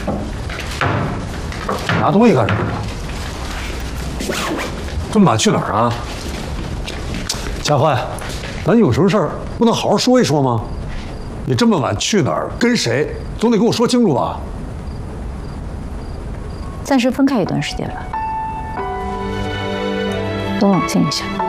拿东西干什么呢？这么晚去哪儿啊？佳欢，咱有什么事儿不能好好说一说吗？你这么晚去哪儿，跟谁，总得跟我说清楚吧？ 暂时分开一段时间吧，都冷静一下。